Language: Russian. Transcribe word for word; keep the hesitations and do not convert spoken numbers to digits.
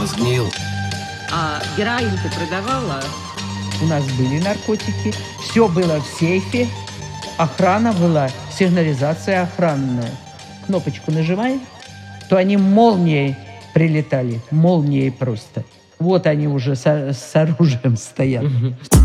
сгнил. А героин ты продавала? У нас были наркотики, все было в сейфе, охрана была, сигнализация охранная. Кнопочку нажимаем, то они молнией прилетали, молнией просто. Вот они уже с, с оружием стоят.